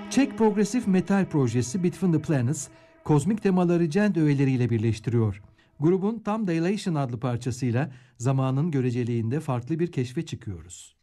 Çek progresif metal projesi Between the Planets, kozmik temaları Gent öğeleriyle birleştiriyor. Grubun Time Dilation adlı parçasıyla zamanın göreceliğinde farklı bir keşfe çıkıyoruz.